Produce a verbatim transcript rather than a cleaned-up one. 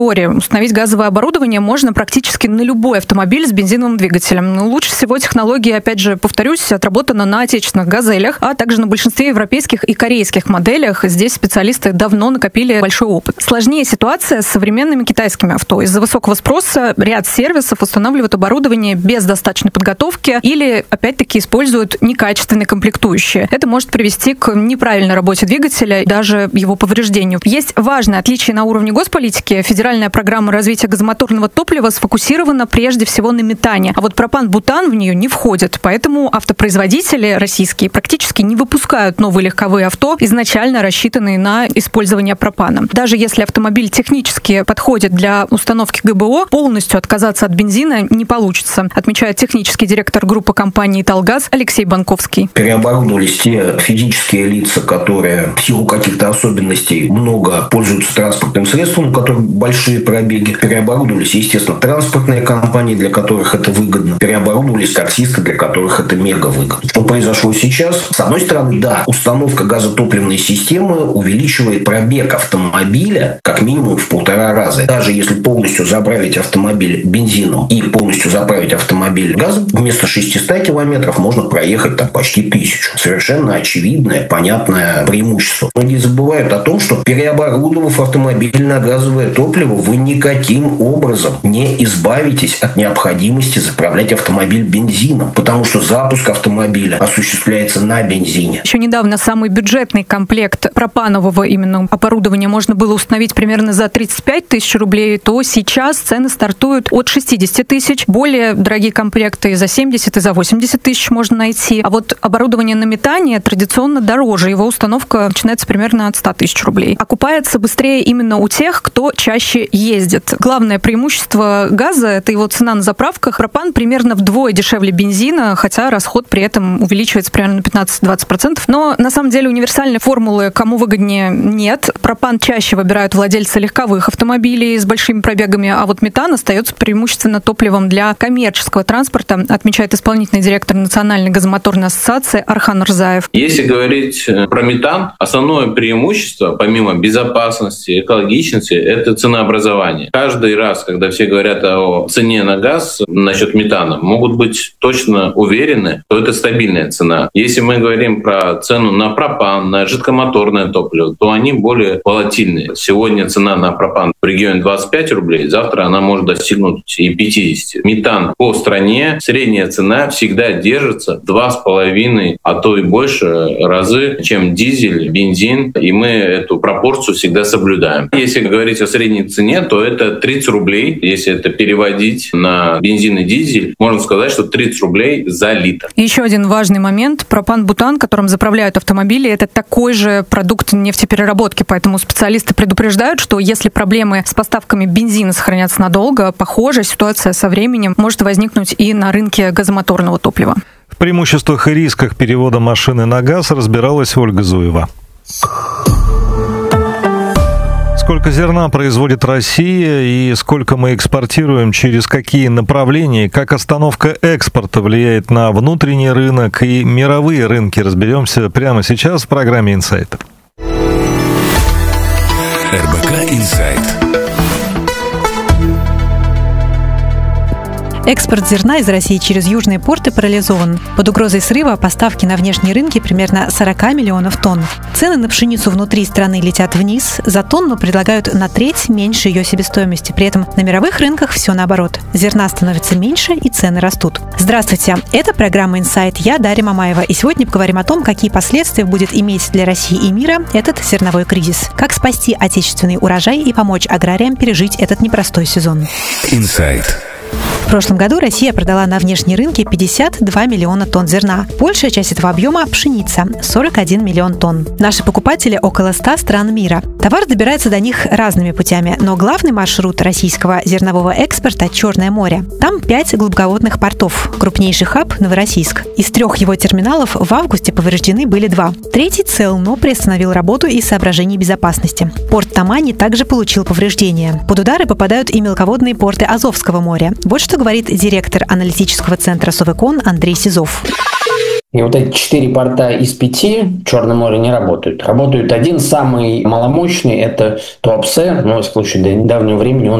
Установить газовое оборудование можно практически на любой автомобиль с бензиновым двигателем. Но лучше всего технология, опять же, повторюсь, отработана на отечественных «Газелях», а также на большинстве европейских и корейских моделях. Здесь специалисты давно накопили большой опыт. Сложнее ситуация с современными китайскими авто. Из-за высокого спроса ряд сервисов устанавливают оборудование без достаточной подготовки или, опять-таки, используют некачественные комплектующие. Это может привести к неправильной работе двигателя и даже его повреждению. Есть важное отличие на уровне госполитики. Федеральная программа развития газомоторного топлива сфокусирована прежде всего на метане, а вот пропан-бутан в нее не входит. Поэтому автопроизводители российские практически не выпускают новые легковые авто, изначально рассчитанные на использование пропана. Даже если автомобиль технически подходит для установки ГБО, полностью отказаться от бензина не получится, отмечает технический директор группы компании «Италгаз» Алексей Банковский. Переоборудовались те физические лица, которые в силу каких-то особенностей много пользуются транспортным средством, у которых большие пробеги. Переоборудовались, естественно, транспортные компании, для которых это выгодно. Переоборудовались таксисты, для которых это мега выгодно. Что произошло сейчас? С одной стороны, да, установка газотопливной системы увеличивает пробег автомобиля как минимум в полтора раза. Даже если полностью заправить автомобиль бензином и полностью заправить автомобиль газом, вместо шестисот километров можно проехать там почти тысячу. Совершенно очевидное, понятное преимущество. Многие забывают о том, что переоборудовав автомобиль на газовое топливо, вы никаким образом не избавитесь от необходимости заправлять автомобиль бензином, потому что запуск автомобиля осуществляется на бензине. Еще недавно самый бюджетный комплект пропанового именно оборудования можно было установить примерно за тридцать пять тысяч рублей, то сейчас цены стартуют от шестидесяти тысяч. Более дорогие комплекты и за семьдесят, и за восемьдесят тысяч можно найти. А вот оборудование на метане традиционно дороже. Его установка начинается примерно от ста тысяч рублей. Окупается быстрее именно у тех, кто чаще ездит. Главное преимущество газа – это его цена на заправках. Пропан примерно вдвое дешевле бензина, хотя расход при этом увеличивается примерно на пятнадцать-двадцать процентов. Но на самом деле универсальной формулы кому выгоднее нет. Пропан чаще выбирают владельцы легковых автомобилей с большими пробегами, а вот метан остается преимущественно топливом для коммерческого транспорта, отмечает исполнительный директор Национальной газомоторной ассоциации Архан Рзаев. Если говорить про метан, основное преимущество, помимо безопасности, экологичности, это ценообразование. Каждый раз, когда все говорят о цене на газ насчет метана, могут быть точно уверены, что это стабильная цена. Если мы говорим про цену на пропан, на жидкомоторное топливо, то они более волатильные. Сегодня цена на пропан в регионе двадцать пять рублей, завтра она может достигнуть и пятидесяти. Метан по стране, средняя цена всегда держится два с половиной, а то и больше разы, чем дизель, бензин, и мы эту пропорцию всегда соблюдаем. Если говорить о средней цене, то это тридцать рублей. Если это переводить на бензин и дизель, можно сказать, что тридцать рублей за литр. Еще один важный момент. Пропан-бутан, которым заправляют автомобили, это такой же продукт нефтепереработки, поэтому специалисты предупреждают, что если проблемы с поставками бензина сохранятся надолго, похожая ситуация со временем может возникнуть и на рынке газомоторного топлива. В преимуществах и рисках перевода машины на газ разбиралась Ольга Зуева. Сколько зерна производит Россия и сколько мы экспортируем, через какие направления, как остановка экспорта влияет на внутренний рынок и мировые рынки, разберемся прямо сейчас в программе «Инсайт». эр бэ ка «Инсайт». Экспорт зерна из России через южные порты парализован. Под угрозой срыва поставки на внешние рынки примерно сорок миллионов тонн. Цены на пшеницу внутри страны летят вниз, за тонну предлагают на треть меньше ее себестоимости. При этом на мировых рынках все наоборот. Зерна становится меньше и цены растут. Здравствуйте, это программа «Инсайт». Я Дарья Мамаева. И сегодня поговорим о том, какие последствия будет иметь для России и мира этот зерновой кризис. Как спасти отечественный урожай и помочь аграриям пережить этот непростой сезон. «Инсайт». В прошлом году Россия продала на внешние рынки пятьдесят два миллиона тонн зерна. Большая часть этого объема – пшеница – сорок один миллион тонн. Наши покупатели – около ста стран мира. Товар добирается до них разными путями, но главный маршрут российского зернового экспорта – Черное море. Там пять глубоководных портов. Крупнейший хаб – Новороссийск. Из трех его терминалов в августе повреждены были два. Третий цел, но приостановил работу из соображений безопасности. Порт Тамани также получил повреждения. Под удары попадают и мелководные порты Азовского моря. Вот что говорит директор аналитического центра Совэкон Андрей Сизов. И вот эти четыре порта из пяти в Черном море не работают. Работают один, самый маломощный, это Туапсе, но в случае до недавнего времени он